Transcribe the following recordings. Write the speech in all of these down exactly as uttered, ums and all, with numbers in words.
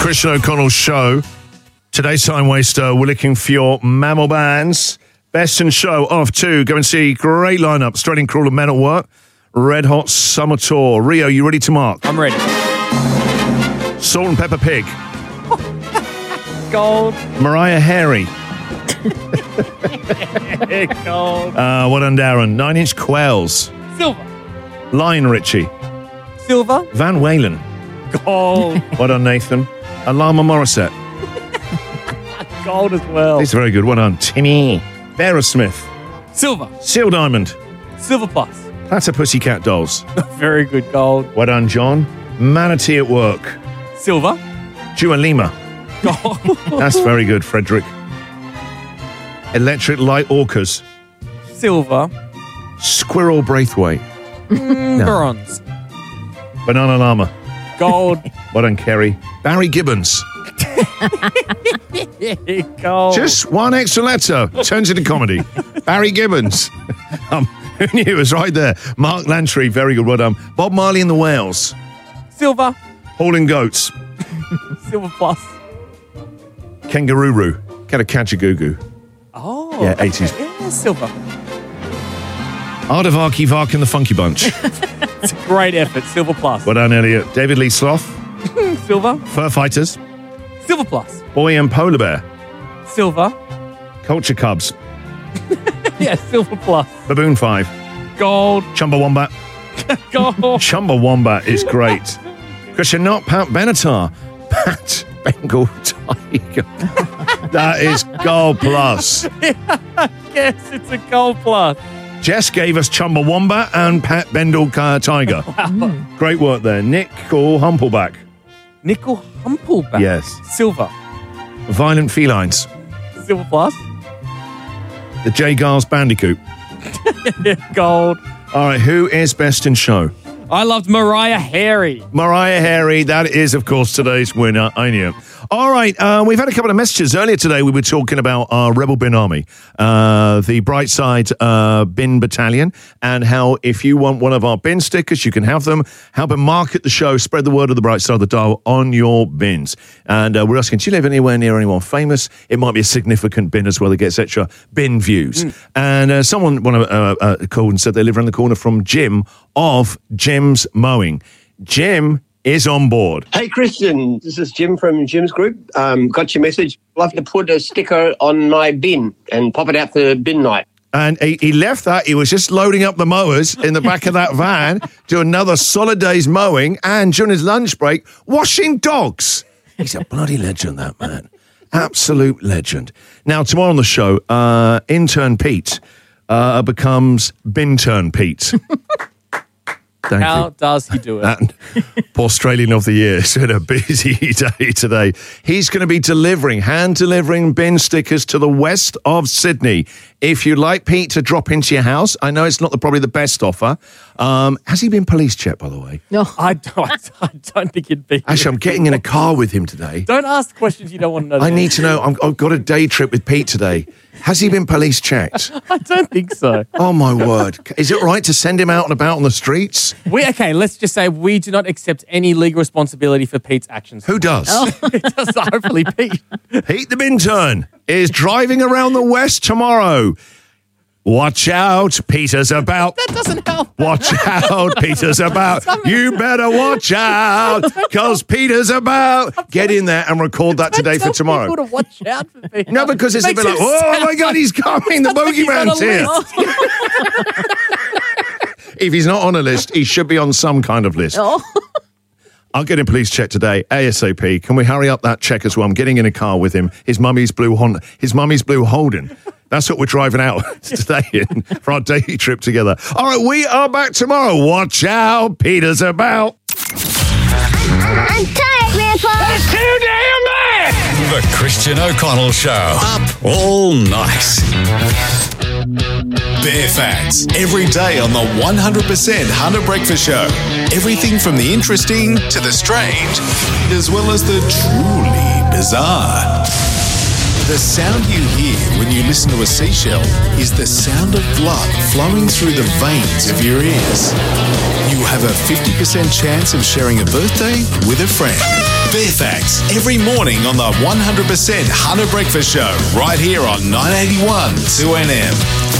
Christian O'Connell Show. Today's Time Waster, we're looking for your mammal bands. Best in Show off to go and see great lineup. Australian Crawler Men at Work, Red Hot Summer Tour. Rio, you ready to mark? I'm ready. Salt and Pepper Pig. Gold. Mariah Harry. Gold. Uh, what on Darren? Nine Inch Quails. Silver. Lion Richie. Silver. Van Walen. Gold. What on Nathan? Alama Morissette. Gold as well. He's very good. What on Timmy? Aerosmith. Silver. Seal Diamond. Silver plus. That's a Pussycat Dolls. Very good. Gold. What on John? Manatee at Work. Silver. Dua Lima. Gold. That's very good, Frederick. Electric Light Orcas. Silver. Squirrel Braithwaite. Mm, No. Bronze. Banana Llama. Gold. What on Kerry? Barry Gibbons. Gold. Just one extra letter turns into comedy. Barry Gibbons. Um, who knew it was right there? Mark Lantry, very good. Well done. Bob Marley and the Whales. Silver. Hauling Goats. Silver plus. Kangaroo. Catacatchagoo. Oh. Yeah, eighties. Yeah, silver. Ardavarki Vark and the Funky Bunch. It's a great effort. Silver plus. Well done, Elliot. David Lee Sloth. Silver. Fur Fighters. Silver plus. Boy and Polar Bear. Silver. Culture Cubs. Yeah, silver plus. Baboon Five. Gold. Chumbawamba. Gold. Chumbawamba is great. Christian Knott, Pat Benatar. Pat Bengal Tiger. That is gold plus. Yes, it's a gold plus. Jess gave us Chumbawamba and Pat Bendel uh, Tiger. Wow. Great work there. Nick Call Humpleback. Nickel Humpleback. Yes. Silver. Violent Felines. Silver plus. The J. Giles Bandicoot. Gold. All right, who is best in show? I loved Mariah Harry. Mariah Harry, that is, of course, today's winner. I knew. All right, uh, we've had a couple of messages. Earlier today, we were talking about our Rebel Bin Army, uh, the Brightside uh, Bin Battalion, and how if you want one of our bin stickers, you can have them. Help and market the show, spread the word of the Bright Side of the Dial on your bins. And uh, we're asking, do you live anywhere near anyone famous? It might be a significant bin as well that gets extra bin views. Mm. And uh, someone one, uh, uh, called and said they live around the corner from Jim of Jim's Mowing. Jim is on board. Hey, Christian, this is Jim from Jim's Group. Um, got your message. I'd love to put a sticker on my bin and pop it out for bin night. And he, he left that. He was just loading up the mowers in the back of that van to another solid day's mowing and during his lunch break, washing dogs. He's a bloody legend, that man. Absolute legend. Now, tomorrow on the show, uh, intern Pete uh, becomes Bintern Pete. Thank How you. does he do it? And Australian of the Year. It's been a busy day today. He's going to be delivering, hand delivering bin stickers to the west of Sydney. If you'd like Pete to drop into your house, I know it's not the, probably the best offer. Um, has he been police checked, by the way? No. I don't, I don't think he'd be. Actually, I'm getting in a car with him today. Don't ask questions you don't want to know. I need to know. I'm, I've got a day trip with Pete today. Has he been police checked? I don't think so. Oh, my word. Is it right to send him out and about on the streets? We Okay, let's just say we do not accept any legal responsibility for Pete's actions. Who does? Oh. It does, hopefully, Pete. Pete the Bintern is driving around the west tomorrow. Watch out, Peter's about. That doesn't help. Watch out, Peter's about. You better watch out, because Peter's about. Get in there and record that today for tomorrow. People to watch out for Peter. No, because it's a bit like, oh my God, he's coming. The bogeyman's here. If he's not on a list, he should be on some kind of list. Oh. I'll get him police check today, ASAP. Can we hurry up that check as well? I'm getting in a car with him. His mummy's blue Honda. His mummy's blue Holden. That's what we're driving out today in for our daily trip together. All right, we are back tomorrow. Watch out, Peter's about. I'm tired, Grandpa. That's too damn bad. The Christian O'Connell Show. Up all night. Bear Facts. Every day on the one hundred percent Hunter Breakfast Show. Everything from the interesting to the strange, as well as the truly bizarre. The sound you hear when you listen to a seashell is the sound of blood flowing through the veins of your ears. You have a fifty percent chance of sharing a birthday with a friend. Fairfax, every morning on the one hundred percent Hunter Breakfast Show, right here on nine eighty-one two N M.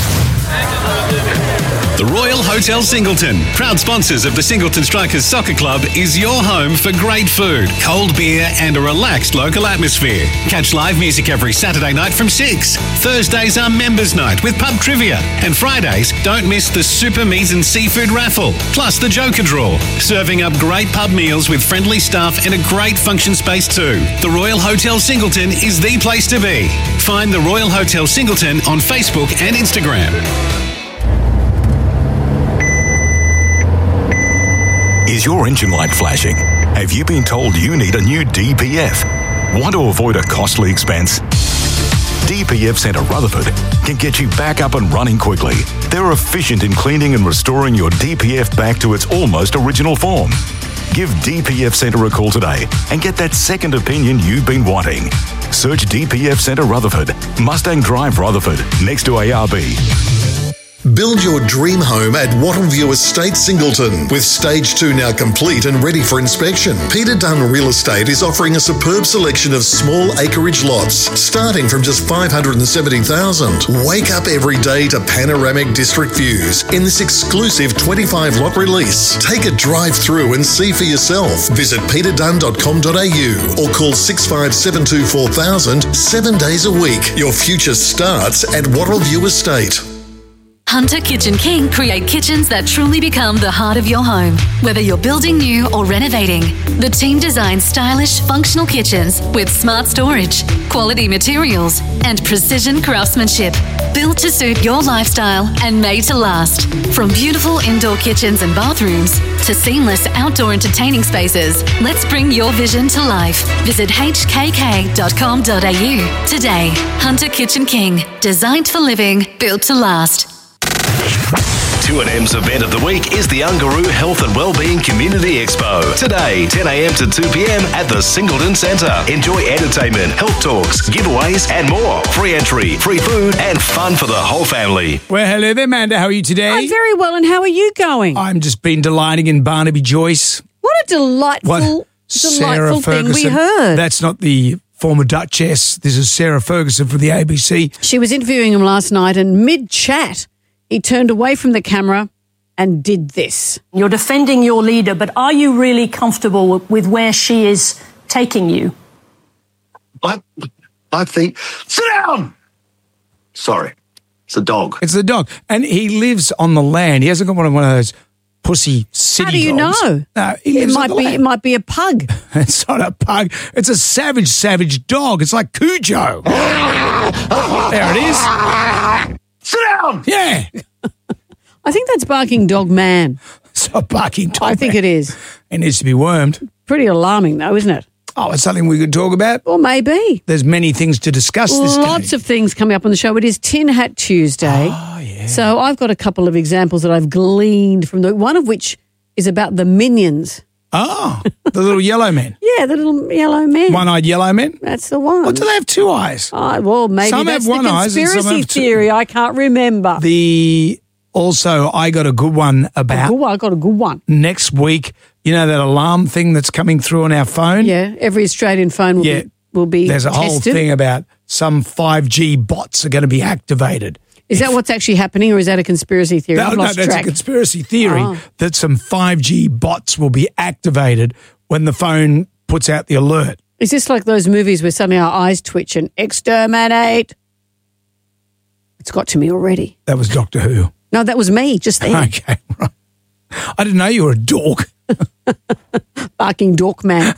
The Royal Hotel Singleton, proud sponsors of the Singleton Strikers Soccer Club, is your home for great food, cold beer and a relaxed local atmosphere. Catch live music every Saturday night from six. Thursdays are members' night with pub trivia. And Fridays, don't miss the super meat and seafood raffle, plus the Joker draw. Serving up great pub meals with friendly staff and a great function space too. The Royal Hotel Singleton is the place to be. Find the Royal Hotel Singleton on Facebook and Instagram. Is your engine light flashing? Have you been told you need a new D P F? Want to avoid a costly expense? D P F Centre Rutherford can get you back up and running quickly. They're efficient in cleaning and restoring your D P F back to its almost original form. Give D P F Centre a call today and get that second opinion you've been wanting. Search D P F Centre Rutherford, Mustang Drive Rutherford, next to A R B. Build your dream home at Wattleview Estate Singleton. With stage two now complete and ready for inspection, Peter Dunn Real Estate is offering a superb selection of small acreage lots, starting from just five hundred seventy thousand dollars. Wake up every day to panoramic district views in this exclusive twenty-five lot release. Take a drive through and see for yourself. Visit peter dunn dot com dot a u or call six five seven two four thousand seven days a week. Your future starts at Wattleview Estate. Hunter Kitchen King create kitchens that truly become the heart of your home. Whether you're building new or renovating, the team designs stylish, functional kitchens with smart storage, quality materials, and precision craftsmanship. Built to suit your lifestyle and made to last. From beautiful indoor kitchens and bathrooms to seamless outdoor entertaining spaces, let's bring your vision to life. Visit h k k dot com dot a u today. Hunter Kitchen King, designed for living, built to last. two N M's event of the week is the Ungaroo Health and Wellbeing Community Expo. Today, ten a.m. to two p.m. at the Singleton Centre. Enjoy entertainment, health talks, giveaways and more. Free entry, free food and fun for the whole family. Well, hello there, Amanda. How are you today? I'm very well, and how are you going? I'm just been delighting in Barnaby Joyce. What a delightful, What? delightful Sarah thing we Ferguson. heard. That's not the former Duchess. This is Sarah Ferguson from the A B C. She was interviewing him last night, and mid-chat, he turned away from the camera and did this. You're defending your leader, but are you really comfortable with where she is taking you? I, I think... Sit down! Sorry. It's a dog. It's the dog. And he lives on the land. He hasn't got one of, one of those pussy city How do you dogs. know? No, he it lives might on the be. land. It might be a pug. It's not a pug. It's a savage, savage dog. It's like Cujo. There it is. Sit down! Yeah. I think that's barking dog man. It's a barking dog I think man. it is. It needs to be wormed. Pretty alarming, though, isn't it? Oh, it's something we could talk about. Or maybe. There's many things to discuss this day. Lots of things coming up on the show. It is Tin Hat Tuesday. Oh, yeah. So I've got a couple of examples that I've gleaned from the one of which is about the Minions. Oh, the little yellow men. Yeah, the little yellow men. One-eyed yellow men? That's the one. What, do they have two eyes? Oh, well, maybe Some that's have one the eyes and some conspiracy have two. theory. I can't remember. The also, I got a good one about a good one. I got a good one. next week. You know that alarm thing that's coming through on our phone? Yeah, every Australian phone will Yeah. be will be There's a tested. whole thing about some five G bots are going to be activated. Is that what's actually happening, or is that a conspiracy theory? No, I've no, lost that's track. a conspiracy theory Oh. that some five G bots will be activated when the phone puts out the alert. Is this like those movies where suddenly our eyes twitch and exterminate? It's got to me already. That was Doctor Who. No, that was me just then. Okay, right. I didn't know you were a dork. Barking dork man.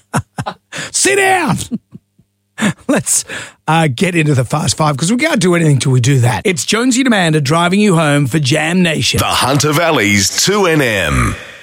Sit down. Let's uh, get into the Fast Five because we can't do anything till we do that. It's Jonesy and Amanda driving you home for Jam Nation. The Hunter Valley's two N M.